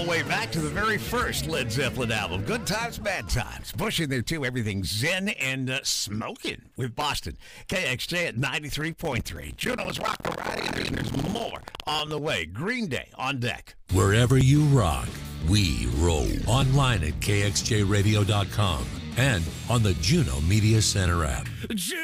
the way back to the very first Led Zeppelin album, Good Times, Bad Times. Bush in there, too. Everything zen and smoking with Boston. KXJ at 93.3. Juno's Rock Variety, and there's more on the way. Green Day on deck. Wherever you rock, we roll. Online at kxjradio.com and on the Juno Media Center app. Juno!